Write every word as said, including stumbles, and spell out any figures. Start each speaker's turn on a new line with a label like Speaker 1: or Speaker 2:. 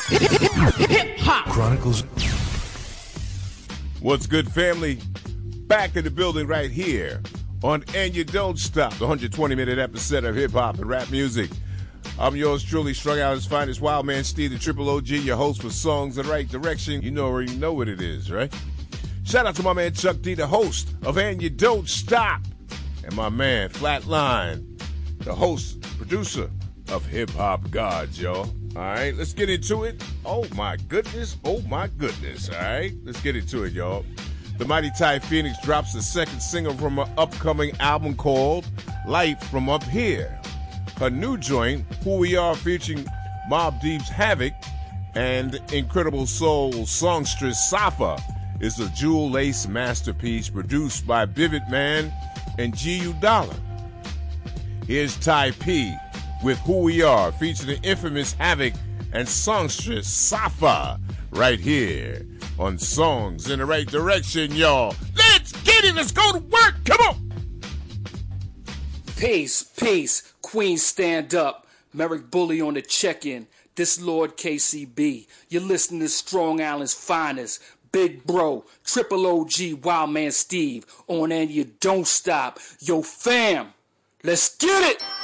Speaker 1: Hip Hop Chronicles.
Speaker 2: What's good, family? Back in the building right here on And You Don't Stop, the one hundred twenty minute episode of hip hop and rap music. I'm yours truly, strung out as finest Wild Man Steve, the Triple O G, your host for Songs in the Right Direction. You know already know what it is, right? Shout out to my man Chuck D, the host of And You Don't Stop, and my man Flatline, the host, producer of Hip Hop Gods, y'all. All right, let's get into it. Oh, my goodness. Oh, my goodness. All right, let's get into it, y'all. The Mighty Ty Phoenix drops the second single from her upcoming album called Life From Up Here. Her new joint, Who We Are, featuring Mobb Deep's Havoc and Incredible Soul songstress Safa, is a jewel-lace masterpiece produced by Vivid Man and G U Dollar. Here's Ty P with Who We Are, featuring the infamous Havoc and songstress Safa, right here on Songs in the Right Direction, y'all. Let's get it. Let's go to work. Come on.
Speaker 3: Peace, peace. Queen, stand up. Merrick Bully on the check-in. This Lord K C B. You're listening to Strong Island's finest. Big Bro, Triple O G, Wild Man Steve. On And You Don't Stop. Yo, fam. Let's get it.